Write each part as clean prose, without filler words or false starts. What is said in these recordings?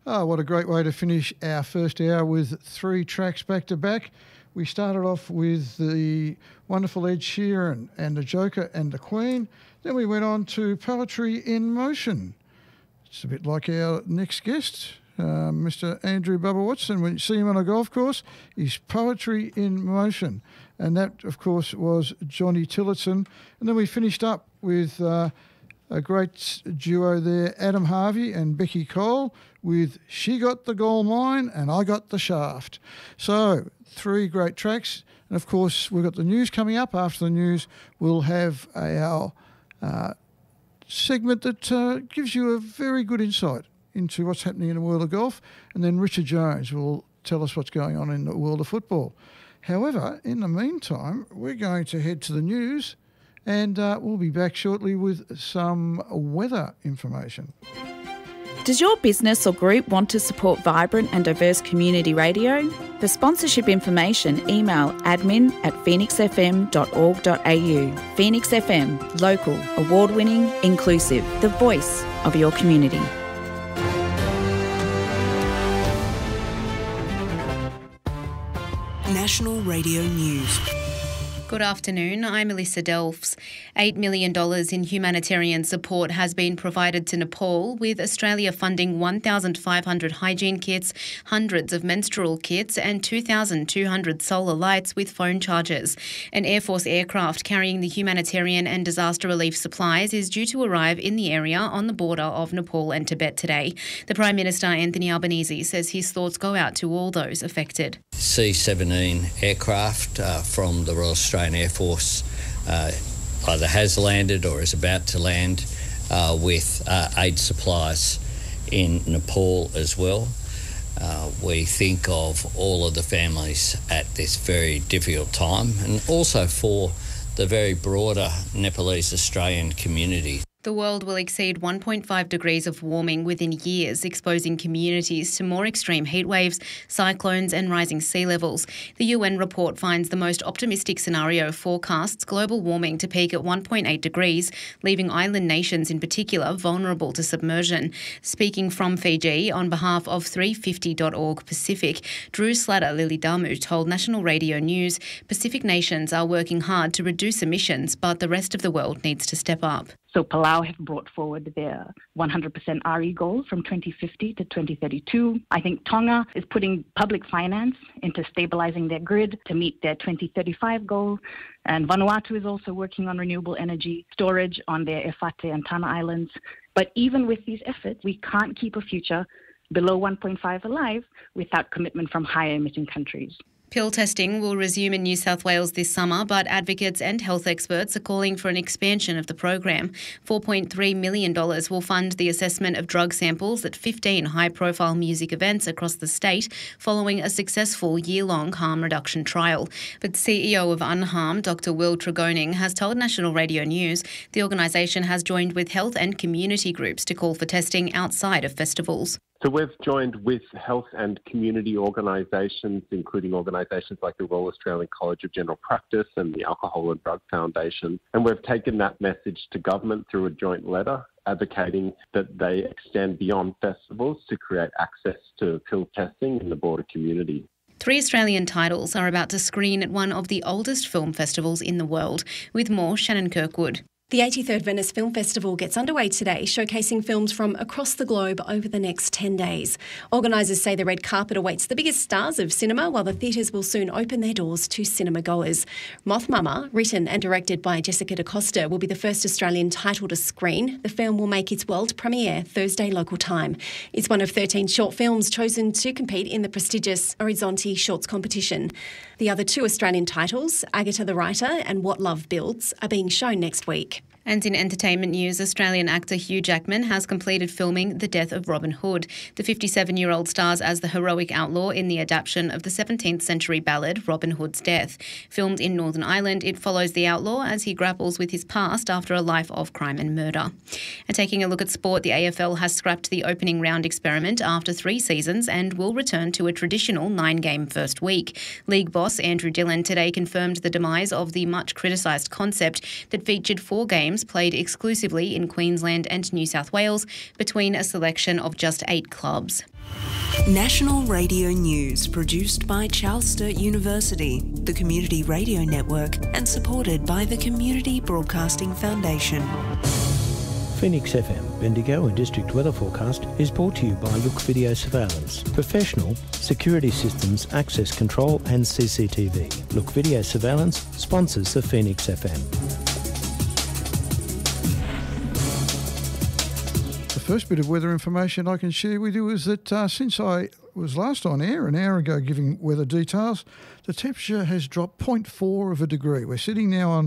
Oh, what a great way to finish our first hour with 3 tracks back to back. We started off with the wonderful Ed Sheeran and the Joker and the Queen. Then we went on to Poetry in Motion. It's a bit like our next guest, Mr. Andrew Bubba Watson. When you see him on a golf course, he's Poetry in Motion. And that, of course, was Johnny Tillotson. And then we finished up with a great duo there, Adam Harvey and Becky Cole, with She Got the Gold Mine and I Got the Shaft. So 3 great tracks. And, of course, we've got the news coming up. After the news, we'll have our segment that gives you a very good insight into what's happening in the world of golf. And then Richard Jones will tell us what's going on in the world of football. However, in the meantime, we're going to head to the news and we'll be back shortly with some weather information. Does your business or group want to support vibrant and diverse community radio? For sponsorship information, email admin@phoenixfm.org.au. Phoenix FM, local, award-winning, inclusive, the voice of your community. National Radio News. Good afternoon, I'm Melissa Delfs. $8 million in humanitarian support has been provided to Nepal, with Australia funding 1,500 hygiene kits, hundreds of menstrual kits and 2,200 solar lights with phone chargers. An Air Force aircraft carrying the humanitarian and disaster relief supplies is due to arrive in the area on the border of Nepal and Tibet today. The Prime Minister, Anthony Albanese, says his thoughts go out to all those affected. C-17 aircraft from the Royal Australian Air Force either has landed or is about to land with aid supplies in Nepal as well. We think of all of the families at this very difficult time and also for the very broader Nepalese Australian community. The world will exceed 1.5 degrees of warming within years, exposing communities to more extreme heat waves, cyclones and rising sea levels. The UN report finds the most optimistic scenario forecasts global warming to peak at 1.8 degrees, leaving island nations in particular vulnerable to submersion. Speaking from Fiji on behalf of 350.org Pacific, Drew Slatter-Lilidamu told National Radio News Pacific nations are working hard to reduce emissions, but the rest of the world needs to step up. So Palau have brought forward their 100% RE goal from 2050 to 2032. I think Tonga is putting public finance into stabilising their grid to meet their 2035 goal. And Vanuatu is also working on renewable energy storage on their Efate and Tana Islands. But even with these efforts, we can't keep a future below 1.5 alive without commitment from higher emitting countries. Pill testing will resume in New South Wales this summer, but advocates and health experts are calling for an expansion of the program. $4.3 million will fund the assessment of drug samples at 15 high-profile music events across the state following a successful year-long harm reduction trial. But CEO of Unharm, Dr Will Tregoning, has told National Radio News the organisation has joined with health and community groups to call for testing outside of festivals. So we've joined with health and community organisations, including organisations like the Royal Australian College of General Practice and the Alcohol and Drug Foundation. And we've taken that message to government through a joint letter advocating that they extend beyond festivals to create access to pill testing in the broader community. 3 Australian titles are about to screen at one of the oldest film festivals in the world. With more, Shannon Kirkwood. The 83rd Venice Film Festival gets underway today, showcasing films from across the globe over the next 10 days. Organisers say the red carpet awaits the biggest stars of cinema, while the theatres will soon open their doors to cinema goers. Moth Mama, written and directed by Jessica DaCosta, will be the first Australian title to screen. The film will make its world premiere Thursday local time. It's one of 13 short films chosen to compete in the prestigious Orizzonti Shorts competition. The other 2 Australian titles, Agatha the Writer and What Love Builds, are being shown next week. And in entertainment news, Australian actor Hugh Jackman has completed filming The Death of Robin Hood. The 57-year-old stars as the heroic outlaw in the adaptation of the 17th century ballad Robin Hood's Death. Filmed in Northern Ireland, it follows the outlaw as he grapples with his past after a life of crime and murder. And taking a look at sport, the AFL has scrapped the opening round experiment after 3 seasons and will return to a traditional 9-game first week. League boss Andrew Dillon today confirmed the demise of the much criticised concept that featured 4 games games played exclusively in Queensland and New South Wales between a selection of just 8 clubs. National Radio News, produced by Charles Sturt University, the Community Radio Network, and supported by the Community Broadcasting Foundation. Phoenix FM, Bendigo and District Weather Forecast is brought to you by Look Video Surveillance. Professional security systems, access control and CCTV. Look Video Surveillance sponsors the Phoenix FM. The first bit of weather information I can share with you is that since I was last on air an hour ago giving weather details, the temperature has dropped 0.4 of a degree. We're sitting now on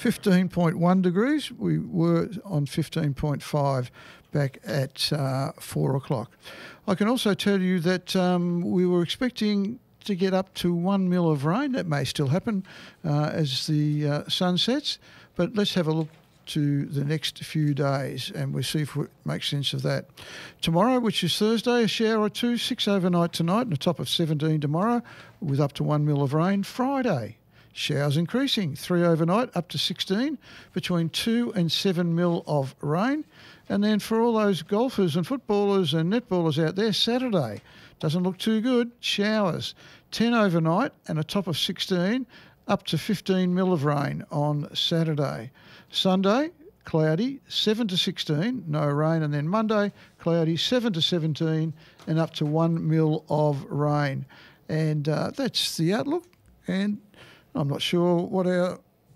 15.1 degrees. We were on 15.5 back at 4 o'clock. I can also tell you that we were expecting to get up to 1 mil of rain. That may still happen as the sun sets, but let's have a look to the next few days and we'll see if we make sense of that. Tomorrow, which is Thursday, a shower or two, 6 overnight tonight and a top of 17 tomorrow with up to 1 mil of rain. Friday, showers increasing, 3 overnight up to 16, between 2 and 7 mil of rain. And then for all those golfers and footballers and netballers out there, Saturday, doesn't look too good, showers, 10 overnight and a top of 16, up to 15 mil of rain on Saturday. Sunday, cloudy, 7 to 16, no rain. And then Monday, cloudy, 7 to 17 and up to 1 mil of rain. And that's the outlook. And I'm not sure what our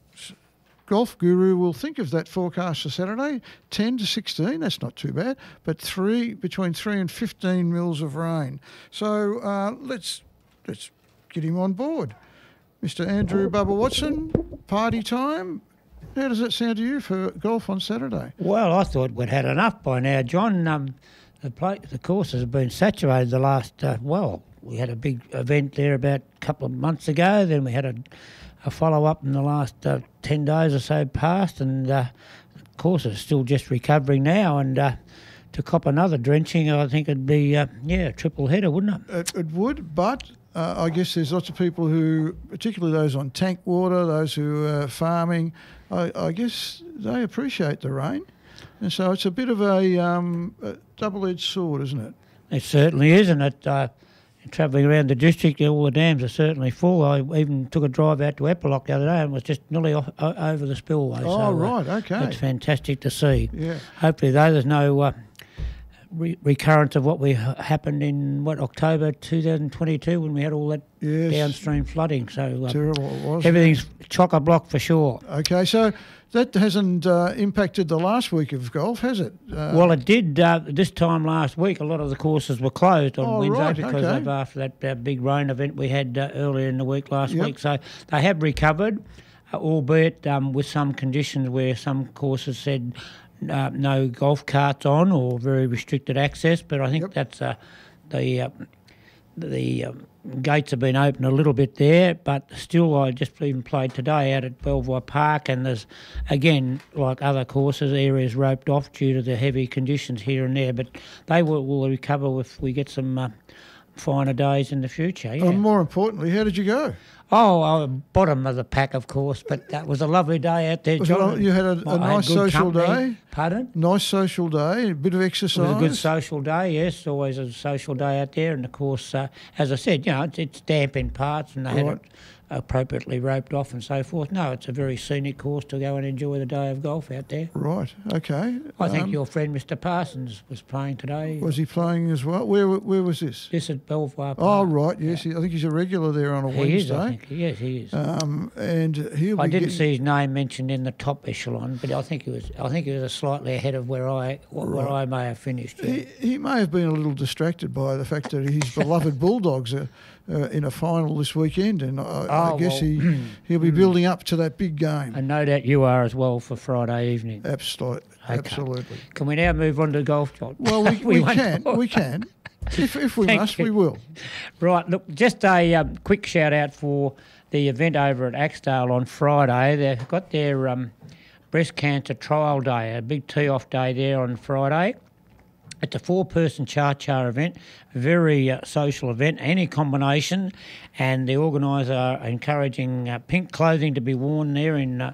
golf guru will think of that forecast for Saturday. 10 to 16, that's not too bad. But between 3 and 15 mils of rain. So let's get him on board. Mr. Andrew Bubba Watson, party time. How does that sound to you for golf on Saturday? Well, I thought we'd had enough by now, John. The courses have been saturated the last, we had a big event there about a couple of months ago. Then we had a follow-up in the last 10 days or so past, and the course is still just recovering now. And to cop another drenching, I think it'd be, a triple header, wouldn't it? It would, but I guess there's lots of people who, particularly those on tank water, those who are farming, I guess they appreciate the rain. And so it's a bit of a double-edged sword, isn't it? It certainly is, and travelling around the district, all the dams are certainly full. I even took a drive out to Eppalock the other day and was just nearly over the spillway. Oh, so, right, okay. It's fantastic to see. Yeah. Hopefully, though, there's no recurrence of what happened in October 2022 when we had all that downstream flooding. So terrible it was. Everything's chock-a-block for sure. Okay, so that hasn't impacted the last week of golf, has it? Well, it did. This time last week, a lot of the courses were closed on Wednesday because of after that big rain event we had earlier in the week last week. So they have recovered, albeit with some conditions where some courses said no golf carts on or very restricted access, but I think that's the gates have been open a little bit there, but still I just even played today out at Belvoir Park, and there's, again, like other courses, areas roped off due to the heavy conditions here and there, but they will recover if we get some finer days in the future. Yeah. More importantly, how did you go? Oh, bottom of the pack, of course, but that was a lovely day out there, John. You had a nice social day? Pardon? Nice social day, a bit of exercise? It was a good social day, yes, always a social day out there. And, of course, as I said, it's damp in parts and they had it appropriately roped off and so forth. No, it's a very scenic course to go and enjoy the day of golf out there. Right, okay. I think your friend Mr. Parsons was playing today. Was he playing as well? Where was this? This at Belvoir Park. Oh, right, yes. I think he's a regular there on a Wednesday. He is, I think. Yes, he is. And he'll be didn't see his name mentioned in the top echelon, but I think he was slightly ahead of where I may have finished. Yeah. He may have been a little distracted by the fact that his beloved Bulldogs are in a final this weekend, and I guess he'll be building up to that big game. And no doubt you are as well for Friday evening. Absolutely. Can we now move on to golf, John? Well, we can. If we must, we will. Right, look, just a quick shout-out for the event over at Axedale on Friday. They've got their breast cancer trial day, a big tee-off day there on Friday. It's a 4-person cha-cha event, a very social event, any combination, and the organiser are encouraging pink clothing to be worn there in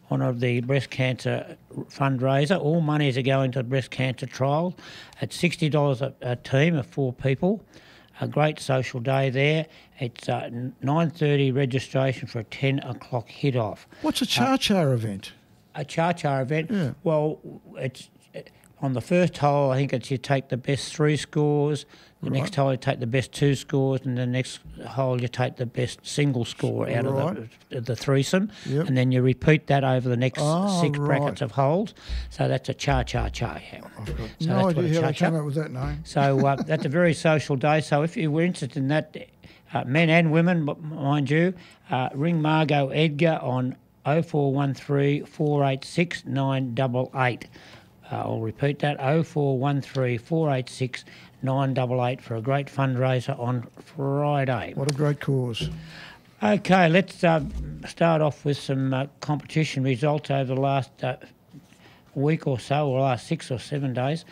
honour of the breast cancer fundraiser. All monies are going to the breast cancer trial at $60 a team of 4 people. A great social day there. It's 9:30 registration for a 10 o'clock hit-off. What's a cha-cha event? A cha-cha event? Yeah. Well, it's on the first hole, I think it's you take the best 3 scores, the next hole you take the best 2 scores, and the next hole you take the best single score out of the threesome, and then you repeat that over the next 6 brackets of holes. So that's a cha-cha-cha. I've got no idea how they came up with that name. So that's a very social day. So if you were interested in that, men and women, mind you, ring Margot Edgar on 0413 486 988. I'll repeat that, 0413 486 988 for a great fundraiser on Friday. What a great cause. Okay, let's start off with some competition results over the last week or so, or last 6 or 7 days.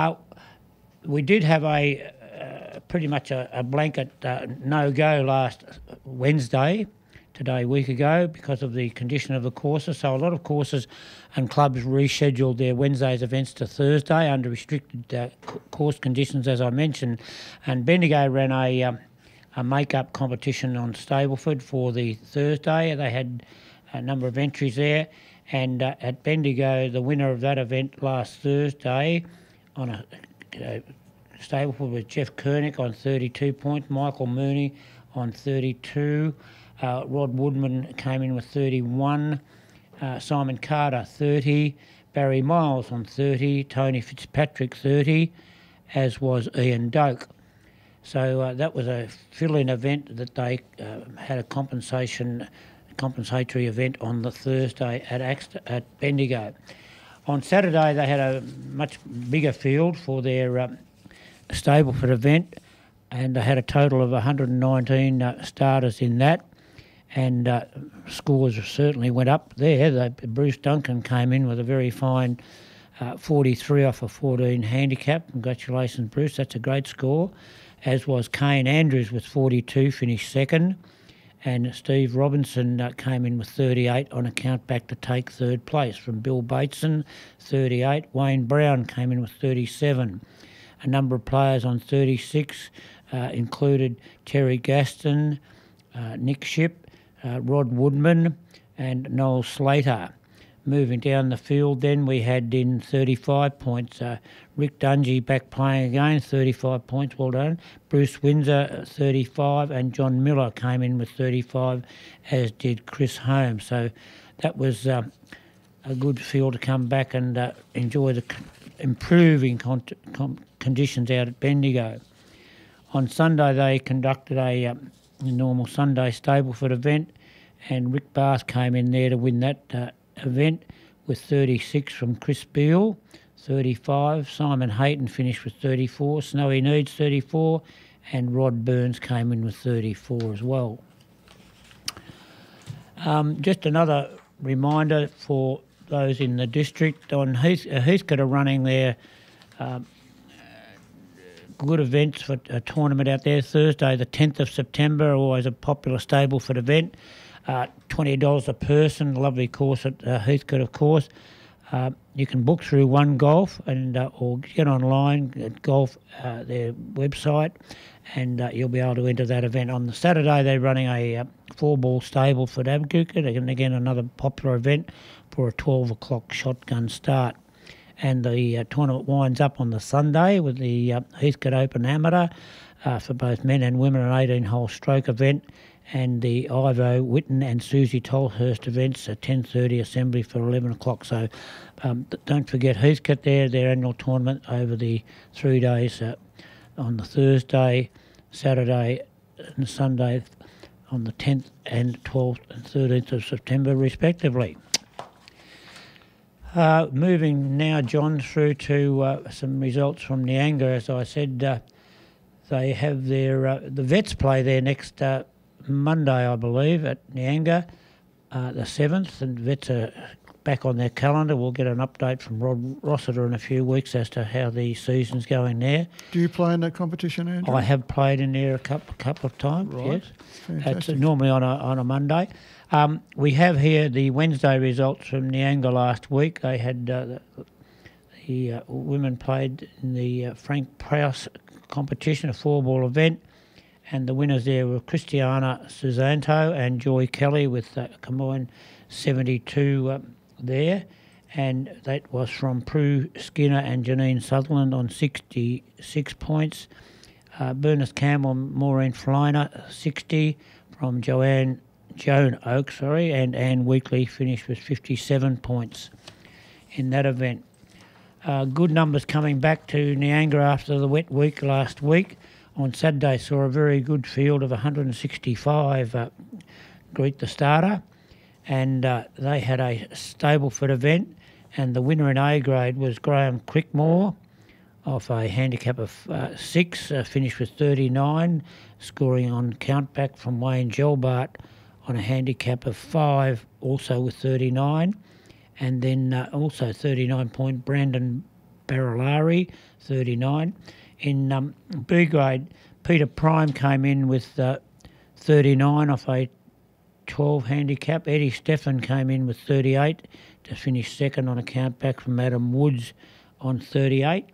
We did have pretty much a blanket no-go last Wednesday, today a week ago, because of the condition of the courses. So a lot of courses and clubs rescheduled their Wednesday's events to Thursday under restricted course conditions, as I mentioned. And Bendigo ran a make-up competition on Stableford for the Thursday. They had a number of entries there. And at Bendigo, the winner of that event last Thursday on Stableford was Jeff Kernick on 32 points, Michael Mooney on 32, Rod Woodman came in with 31, Simon Carter 30, Barry Miles on 30, Tony Fitzpatrick 30, as was Ian Doak. So that was a fill-in event that they had a compensatory event on the Thursday at Bendigo. On Saturday they had a much bigger field for their Stableford event, and they had a total of 119 starters in that. And scores certainly went up there. Bruce Duncan came in with a very fine 43 off a 14 handicap. Congratulations, Bruce. That's a great score. As was Kane Andrews with 42, finished second. And Steve Robinson came in with 38 on a count back to take third place. From Bill Bateson, 38. Wayne Brown came in with 37. A number of players on 36 included Terry Gaston, Nick Shipp, Rod Woodman and Noel Slater. Moving down the field then, we had in 35 points Rick Dungy back playing again, 35 points, well done. Bruce Windsor, 35, and John Miller came in with 35, as did Chris Holmes. So that was a good field to come back and enjoy the improving conditions out at Bendigo. On Sunday they conducted a normal Sunday Stableford event, and Rick Bath came in there to win that event with 36 from Chris Beale, 35. Simon Hayton finished with 34. Snowy Needs 34, and Rod Burns came in with 34 as well. Just another reminder for those in the district, on Heathcote are running their good events for a tournament out there. Thursday the 10th of September, always a popular Stableford event. $20 a person, lovely course at Heathcote, of course. You can book through One Golf and or get online at Golf, their website, and you'll be able to enter that event. On the Saturday they're running a 4-ball Stableford Abgookett, and again another popular event for a 12 o'clock shotgun start. And the tournament winds up on the Sunday with the Heathcote Open Amateur for both men and women, an 18-hole stroke event, and the Ivo Witten and Susie Tolhurst events at 10:30 assembly for 11 o'clock. So don't forget Heathcote there, their annual tournament over the 3 days on the Thursday, Saturday and Sunday on the 10th and 12th and 13th of September respectively. Moving now, John, through to some results from Neanga. As I said, they have their the Vets play there next Monday, I believe, at Neanga, the 7th, and Vets are back on their calendar. We'll get an update from Rod Rossiter in a few weeks as to how the season's going there. Do you play in that competition, Andrew? I have played in there a couple of times, right. yes. It's normally on a Monday. We have here the Wednesday results from Niangara last week. They had the women played in the Frank Prowse competition, a 4-ball event, and the winners there were Christiana Susanto and Joy Kelly with a combined 72 there, and that was from Prue Skinner and Janine Sutherland on 66 points. Bernice Campbell, Maureen Fleiner, 60 from Joan Oak, and Anne Weekly finished with 57 points in that event. Good numbers coming back to Niangara after the wet week last week. On Saturday saw a very good field of 165 greet the starter, and they had a Stableford event, and the winner in A grade was Graham Quickmore off a handicap of 6, finished with 39, scoring on countback from Wayne Gelbart on a handicap of 5, also with 39. And then also 39-point Brandon Barilari, 39. In B grade, Peter Prime came in with 39 off a 12 handicap. Eddie Stephan came in with 38 to finish second on a countback from Adam Woods on 38.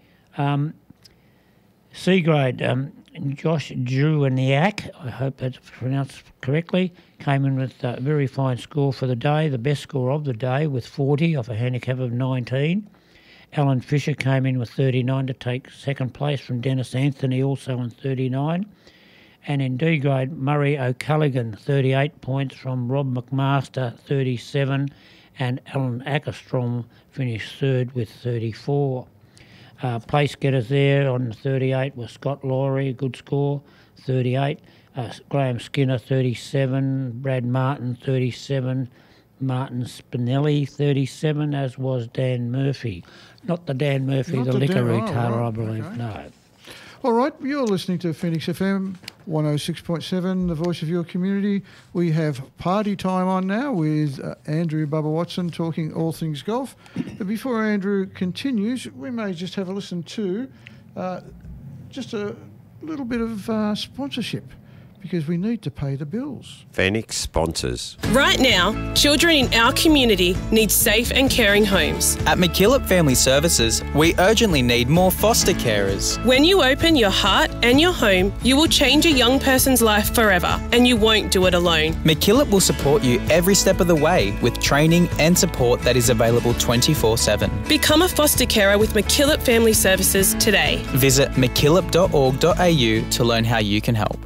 C grade, Josh Jurwaniak, I hope that's pronounced correctly, came in with a very fine score for the day, the best score of the day, with 40 off a handicap of 19. Alan Fisher came in with 39 to take second place from Dennis Anthony, also on 39. And in D grade, Murray O'Culligan, 38 points from Rob McMaster, 37, and Alan Ackerstrom finished third with 34. Place getters there on 38 was Scott Lowry, a good score, 38. Graham Skinner, 37. Brad Martin, 37. Martin Spinelli, 37, as was Dan Murphy. Not the Dan Murphy, the liquor retailer, I believe, okay. No. All right, you're listening to Phoenix FM 106.7, the voice of your community. We have party time on now with Andrew Bubba Watson talking all things golf. But before Andrew continues, we may just have a listen to just a little bit of sponsorship, because we need to pay the bills. Phoenix sponsors. Right now, children in our community need safe and caring homes. At McKillop Family Services, we urgently need more foster carers. When you open your heart and your home, you will change a young person's life forever, and you won't do it alone. McKillop will support you every step of the way with training and support that is available 24/7. Become a foster carer with McKillop Family Services today. Visit mckillop.org.au to learn how you can help.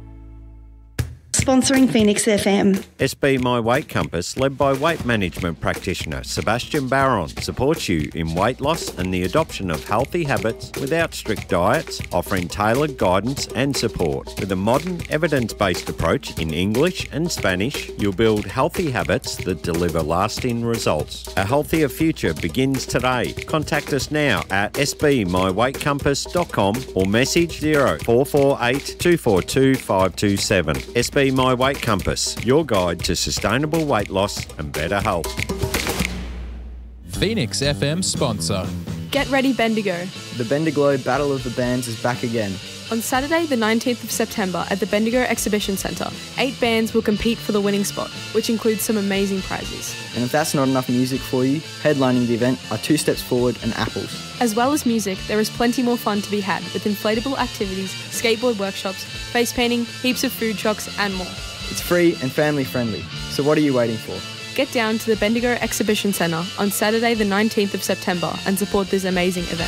Sponsoring Phoenix FM. SB My Weight Compass, led by weight management practitioner Sebastian Barron, supports you in weight loss and the adoption of healthy habits without strict diets, offering tailored guidance and support. With a modern, evidence-based approach in English and Spanish, you'll build healthy habits that deliver lasting results. A healthier future begins today. Contact us now at sbmyweightcompass.com or message 0448 242 527. SB My Weight Compass, your guide to sustainable weight loss and better health. Phoenix FM sponsor. Get ready, Bendigo. The Bendigo Battle of the Bands is back again. On Saturday, the 19th of September at the Bendigo Exhibition Centre, 8 bands will compete for the winning spot, which includes some amazing prizes. And if that's not enough music for you, headlining the event are Two Steps Forward and Apples. As well as music, there is plenty more fun to be had with inflatable activities, skateboard workshops, face painting, heaps of food trucks and more. It's free and family friendly, so what are you waiting for? Get down to the Bendigo Exhibition Centre on Saturday the 19th of September and support this amazing event.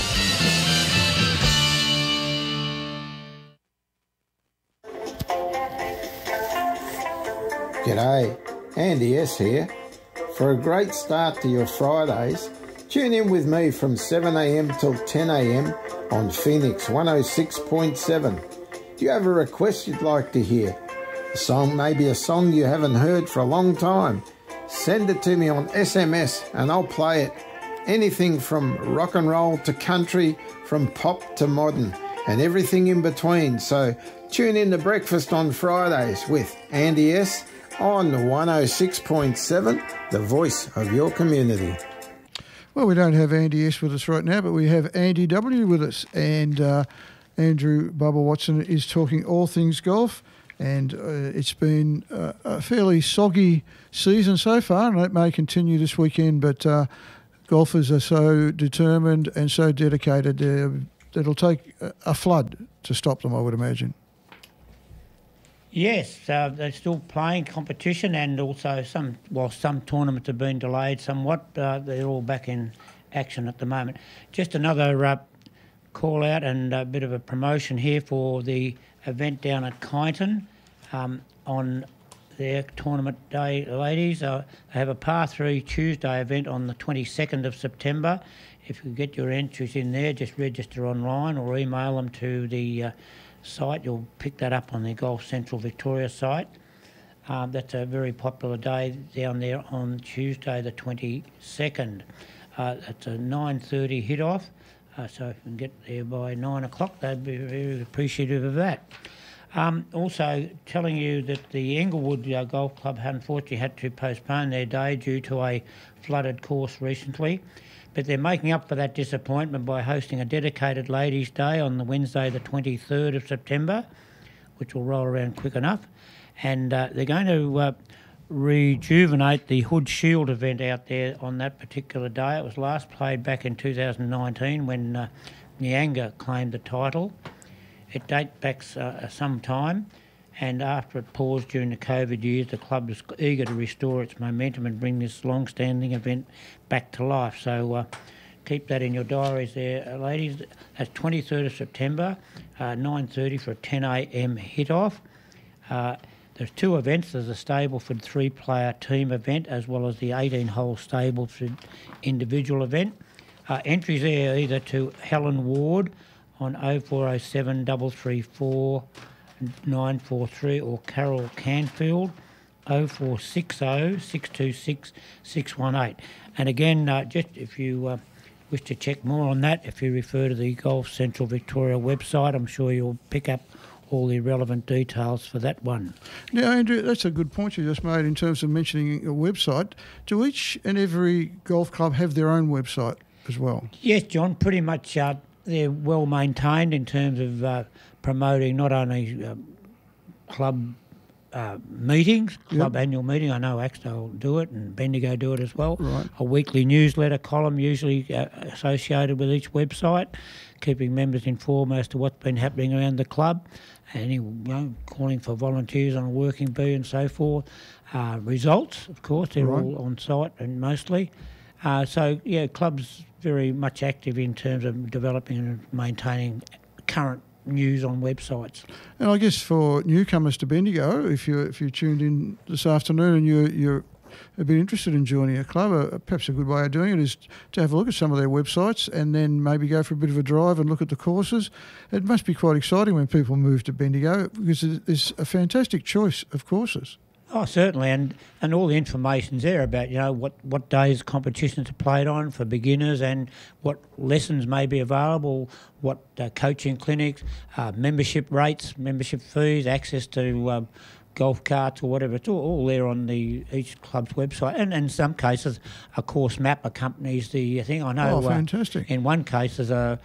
G'day, Andy S here. For a great start to your Fridays, tune in with me from 7am till 10am on Phoenix 106.7. Do you have a request you'd like to hear? A song, maybe a song you haven't heard for a long time? Send it to me on SMS and I'll play it. Anything from rock and roll to country, from pop to modern, and everything in between. So tune in to Breakfast on Fridays with Andy S on 106.7, the voice of your community. Well, we don't have Andy S with us right now, but we have Andy W with us. And Andrew Bubba Watson is talking all things golf. And it's been a fairly soggy season so far, and it may continue this weekend, but golfers are so determined and so dedicated, it'll take a flood to stop them, I would imagine. Yes, they're still playing competition, and also some tournaments have been delayed somewhat, they're all back in action at the moment. Just another call out and a bit of a promotion here for the event down at Kyneton on their tournament day, ladies. They have a par 3 Tuesday event on the 22nd of September. If you get your entries in there, just register online or email them to the site. You'll pick that up on the Golf Central Victoria site. That's a very popular day down there on Tuesday the 22nd. It's a 9:30 hit-off, so if you can get there by 9 o'clock, they'd be very appreciative of that. Also telling you that the Englewood Golf Club unfortunately had to postpone their day due to a flooded course recently, but they're making up for that disappointment by hosting a dedicated Ladies' Day on the Wednesday the 23rd of September, which will roll around quick enough, and they're going to rejuvenate the Hood Shield event out there on that particular day. It was last played back in 2019 when Nyanga claimed the title. It dates back some time, and after it paused during the COVID years, the club is eager to restore its momentum and bring this long-standing event back to life. So keep that in your diaries there, ladies. That's 23rd of September, 9:30 for a 10 a.m. hit-off. There's 2 events. There's a Stableford 3-player team event as well as the 18-hole Stableford individual event. Entries there either to Helen Ward on 0407 334 943 or Carol Canfield 0460 626 618. And again, just if you wish to check more on that, if you refer to the Golf Central Victoria website, I'm sure you'll pick up all the relevant details for that one. Now, Andrew, that's a good point you just made in terms of mentioning a website. Do each and every golf club have their own website as well? Yes, John, pretty much they're well maintained in terms of promoting not only club meetings, club annual meeting. I know Axdale do it and Bendigo do it as well. Right. A weekly newsletter column usually associated with each website, keeping members informed as to what's been happening around the club, and calling for volunteers on a working bee and so forth. Results, of course, they're all on site and mostly. So clubs very much active in terms of developing and maintaining current news on websites. And I guess for newcomers to Bendigo, if you tuned in this afternoon and you're a bit interested in joining a club, perhaps a good way of doing it is to have a look at some of their websites and then maybe go for a bit of a drive and look at the courses. It must be quite exciting when people move to Bendigo because there's a fantastic choice of courses. Oh, certainly, and all the information's there about what days competitions are played on for beginners and what lessons may be available, what coaching clinics, membership rates, membership fees, access to golf carts or whatever. It's all there on each club's website, and in some cases a course map accompanies the thing. I know. Oh, fantastic! In one case, there's a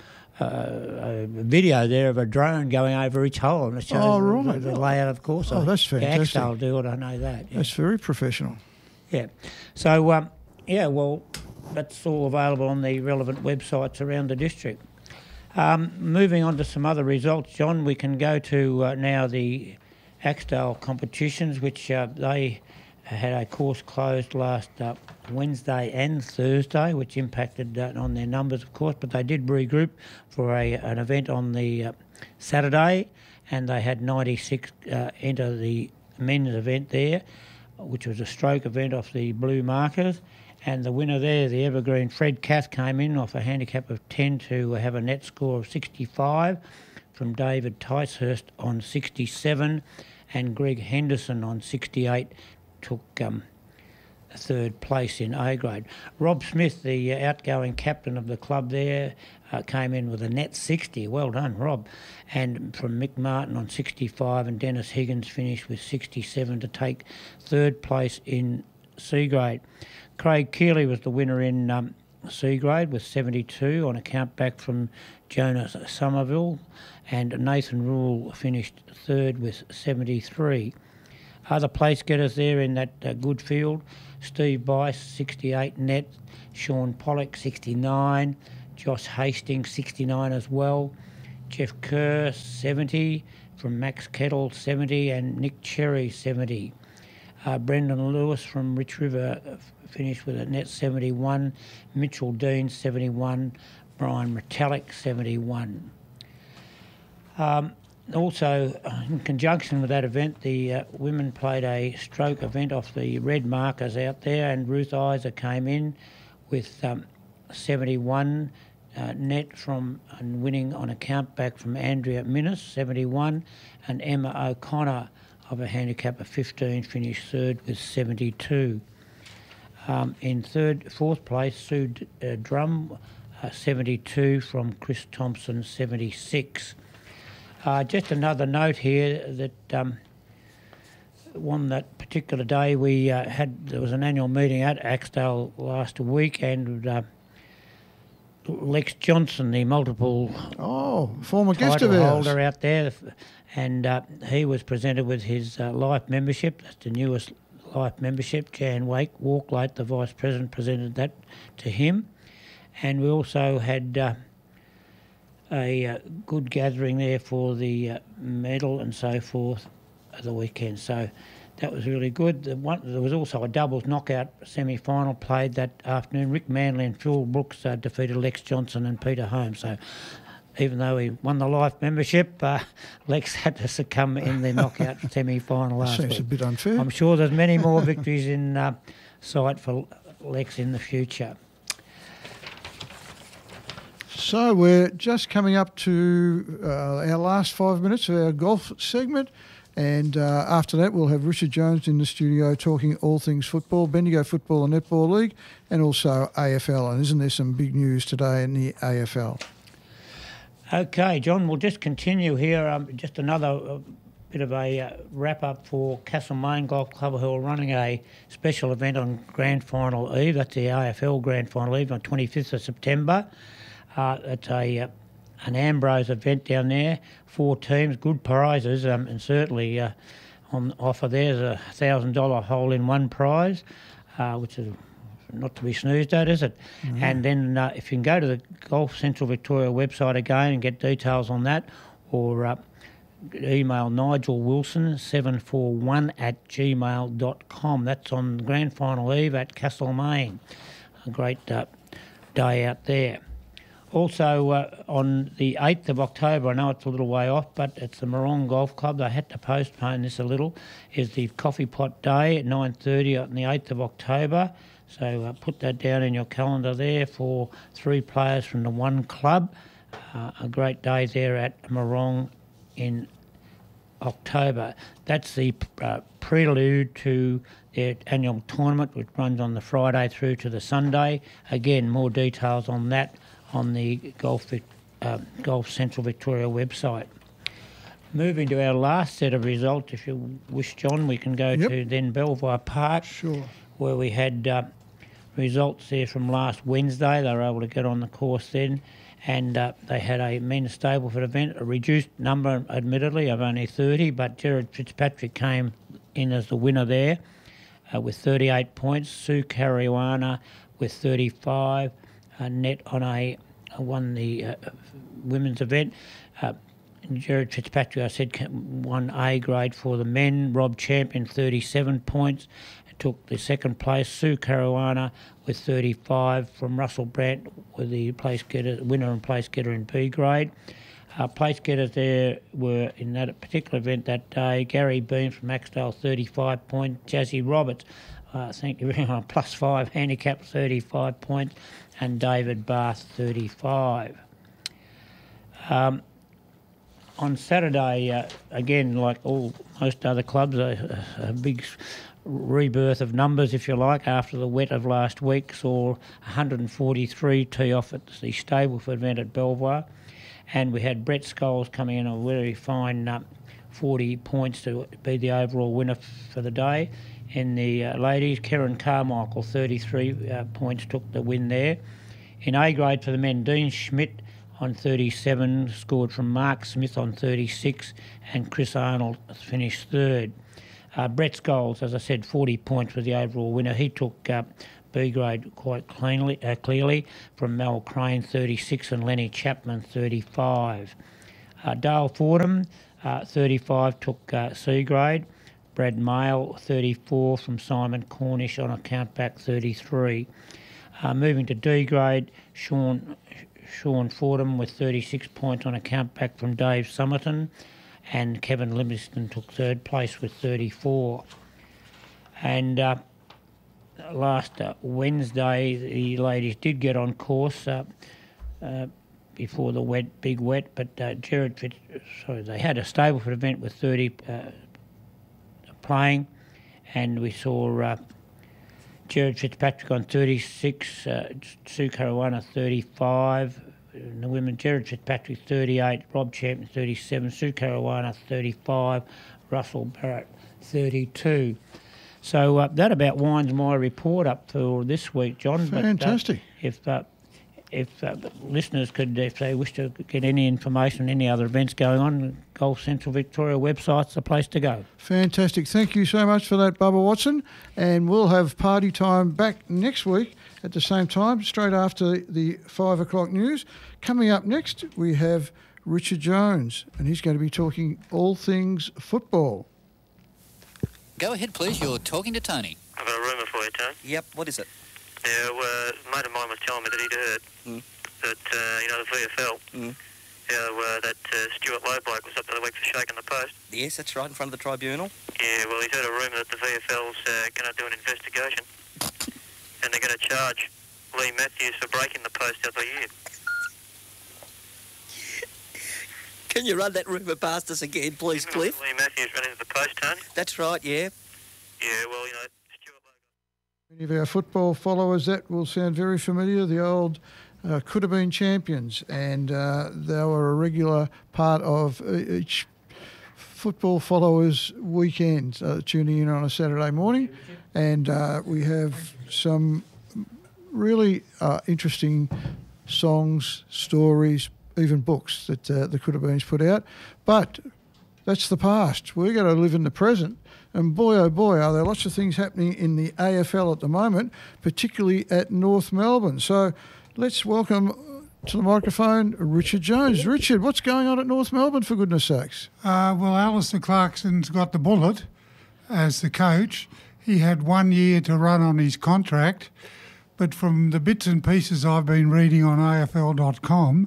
video there of a drone going over each hole, and it shows the layout of course. Oh, that's fantastic. Axdale do it, I know that. Yeah. That's very professional. Yeah. So, well, that's all available on the relevant websites around the district. Moving on to some other results, John, we can go to now the Axdale competitions, which they had a course closed last Wednesday and Thursday, which impacted on their numbers, of course, but they did regroup for an event on the Saturday, and they had 96 enter the men's event there, which was a stroke event off the blue markers, and the winner there, the evergreen Fred Cath, came in off a handicap of 10 to have a net score of 65 from David Ticehurst on 67, and Greg Henderson on 68 took third place in A grade. Rob Smith, the outgoing captain of the club there, came in with a net 60. Well done, Rob. And from Mick Martin on 65, and Dennis Higgins finished with 67 to take third place in C grade. Craig Keeley was the winner in Seagrade with 72 on a count back from Jonas Somerville, and Nathan Rule finished third with 73. Other place getters there in that good field: Steve Bice, 68 net, Sean Pollock, 69, Josh Hastings, 69 as well, Jeff Kerr, 70 from Max Kettle, 70, and Nick Cherry, 70. Brendan Lewis from Rich River finished with a net 71, Mitchell Dean, 71, Brian Metallic, 71. Also, in conjunction with that event, the women played a stroke event off the red markers out there, and Ruth Isa came in with 71 net from and winning on a count back from Andrea Minnis, 71, and Emma O'Connor of a handicap of 15 finished third with 72. In fourth place, Sue Drum, 72 from Chris Thompson, 76. Just another note here that on that particular day there was an annual meeting at Axdale last week, and Lex Johnson, the multiple former guest of ours, holder out there, and he was presented with his life membership. That's the newest life membership. Jan Walklate, the Vice President, presented that to him. And we also had a good gathering there for the medal and so forth at the weekend. So that was really good. There was also a doubles knockout semi-final played that afternoon. Rick Manley and Phil Brooks defeated Lex Johnson and Peter Holmes. So even though he won the life membership, Lex had to succumb in the knockout semi-final last week. Seems a bit unfair. I'm sure there's many more victories in sight for Lex in the future. So we're just coming up to our last 5 minutes of our golf segment, and after that we'll have Richard Jones in the studio talking all things football, Bendigo Football and Netball League, and also AFL. And isn't there some big news today in the AFL? Okay, John, we'll just continue here. Just another bit of a wrap-up for Castlemaine Golf Club, who are running a special event on Grand Final Eve. That's the AFL Grand Final Eve on 25th of September. It's an Ambrose event down there, 4 teams, good prizes, and certainly on offer there's a $1,000 hole-in-one prize, which is not to be snoozed at, is it? Mm-hmm. And then if you can go to the Golf Central Victoria website again and get details on that, or email Nigel Wilson 741@gmail.com. That's on Grand Final Eve at Castlemaine. A great day out there. Also, on the 8th of October, I know it's a little way off, but it's the Morong Golf Club. They had to postpone this a little. Is the Coffee Pot Day at 9:30 on the 8th of October. So put that down in your calendar there for 3 players from the one club. A great day there at Morong in October. That's the prelude to their annual tournament, which runs on the Friday through to the Sunday. Again, more details on that on the Golf Central Victoria website. Moving to our last set of results, if you wish, John, we can go to then Belvoir Park, where we had results there from last Wednesday. They were able to get on the course then, and they had a men's Stableford event, a reduced number, admittedly, of only 30, but Gerard Fitzpatrick came in as the winner there with 38 points. Sue Caruana with 35. Net on won the women's event. Gerard Fitzpatrick, I said, won A grade for the men. Rob Champion, 37 points, took the second place. Sue Caruana with 35 from Russell Brandt with the place getter, winner and place getter in B grade. Place getters there were in that particular event that day: Gary Bean from Axdale, 35 points. Jazzy Roberts, thank you very much, +5 handicap, 35 points. And David Bath, 35. On Saturday, again, like most other clubs, a big rebirth of numbers, if you like, after the wet of last week. Saw 143 tee off at the Stableford event at Belvoir. And we had Brett Scholes coming in a very fine 40 points to be the overall winner for the day. In the ladies, Karen Carmichael, 33 points, took the win there. In A grade for the men, Dean Schmidt on 37, scored from Mark Smith on 36, and Chris Arnold finished third. Brett Scholes, as I said, 40 points was the overall winner. He took B grade quite clearly from Mel Crane, 36, and Lenny Chapman, 35. Dale Fordham, 35, took C grade. Brad Mail, 34, from Simon Cornish on a countback, 33. Moving to D grade, Sean Fordham with 36 points on a countback from Dave Somerton, and Kevin Livingston took third place with 34. And last Wednesday, the ladies did get on course before the big wet, but they had a Stableford event with 30 playing, and we saw Jared Fitzpatrick on 36, Sue Caruana 35. In the women, Jared Fitzpatrick 38, Rob Champion 37, Sue Caruana 35, Russell Barrett 32. So that about winds my report up for this week, John. Fantastic. But, if listeners could, if they wish to get any information on any other events going on, Golf Central Victoria website's the place to go. Fantastic. Thank you so much for that, Bubba Watson. And we'll have party time back next week at the same time, straight after the 5 o'clock news. Coming up next, we have Richard Jones, and he's going to be talking all things football. Go ahead, please. You're talking to Tony. I've got a rumour for you, Tony. Yep, what is it? Yeah, a mate of mine was telling me that he'd heard that, the VFL, that Stuart Lowe bloke was up the other week for shaking the post. Yes, that's right, in front of the tribunal. Yeah, well, he's heard a rumour that the VFL's going to do an investigation and they're going to charge Lee Matthews for breaking the post the other year. Can you run that rumour past us again, please, Cliff? Lee Matthews running the post, Tony? That's right, yeah. Yeah, well, Many of our football followers, that will sound very familiar. The old could have been champions, and they were a regular part of each football followers' weekend, tuning in on a Saturday morning. And we have some really interesting songs, stories, even books that the Could Have Beens put out. But that's the past. We're going to live in the present. And boy, oh boy, are there lots of things happening in the AFL at the moment, particularly at North Melbourne. So let's welcome to the microphone Richard Jones. Richard, what's going on at North Melbourne, for goodness sakes? Well, Alistair Clarkson's got the bullet as the coach. He had 1 year to run on his contract, but from the bits and pieces I've been reading on AFL.com,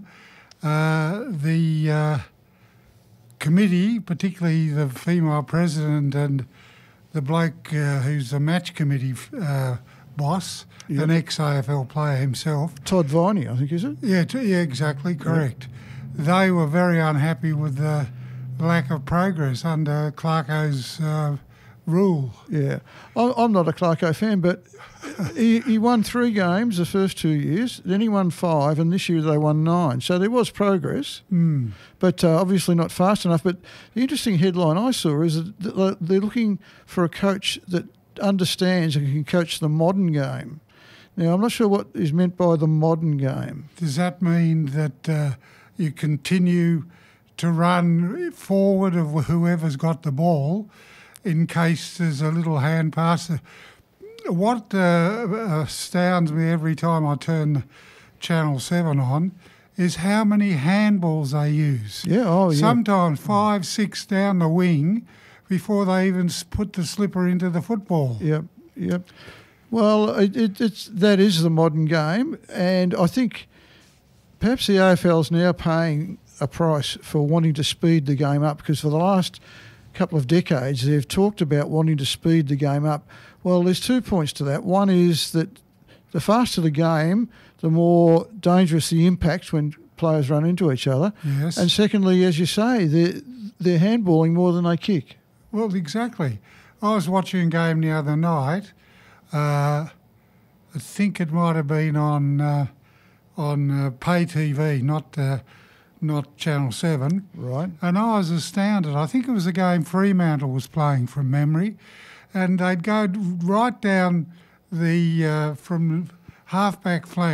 the committee, particularly the female president and the bloke who's the match committee boss, an ex-AFL player himself. Todd Viney, I think, is it? Yeah, exactly, correct. Yep. They were very unhappy with the lack of progress under Clarko's rule. Yeah. I'm not a Clarko fan, but he won 3 games the first 2 years, then he won 5, and this year they won 9. So there was progress, but obviously not fast enough. But the interesting headline I saw is that they're looking for a coach that understands and can coach the modern game. Now, I'm not sure what is meant by the modern game. Does that mean that you continue to run forward of whoever's got the ball in case there's a little hand pass? What astounds me every time I turn Channel 7 on is how many handballs they use. Yeah, Sometimes 5, 6 down the wing before they even put the slipper into the football. Yep. Well, that is the modern game, and I think perhaps the AFL's now paying a price for wanting to speed the game up, because for the last couple of decades they've talked about wanting to speed the game up. Well, there's 2 points to that. One is that the faster the game, the more dangerous the impact when players run into each other. Yes. And secondly, as you say, they're handballing more than they kick. Well, exactly. I was watching a game the other night. I think it might have been on pay TV, not Channel 7. Right. And I was astounded. I think it was a game Fremantle was playing from memory, and they'd go right down the from half-back flank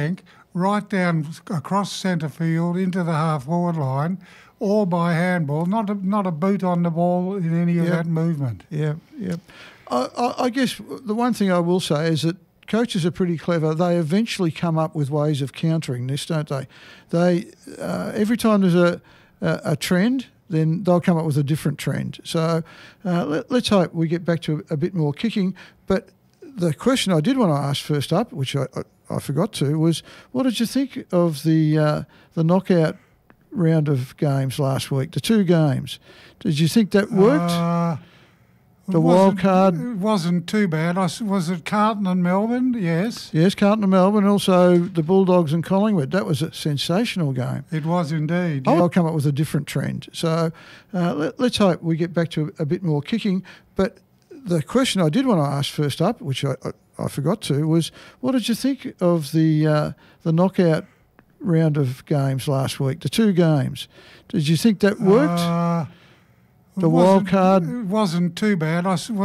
right down across centre field into the half-forward line, all by handball, not a boot on the ball in any of that movement. Yeah. I guess the one thing I will say is that coaches are pretty clever. They eventually come up with ways of countering this, don't they? They every time there's a trend, then they'll come up with a different trend. So let's hope we get back to a bit more kicking. But the question I did want to ask first up, which I forgot to, was what did you think of the knockout round of games last week, the 2 games? Did you think that worked? The wild card? It wasn't too bad. Was it Carlton and Melbourne? Yes. Yes, Carlton and Melbourne, also the Bulldogs and Collingwood. That was a sensational game. It was indeed. I'll come up with a different trend. So let's hope we get back to a bit more kicking. But the question I did want to ask first up, which I forgot to, was what did you think of the knockout round of games last week, the 2 games? Did you think that worked? The wild card? It wasn't too bad.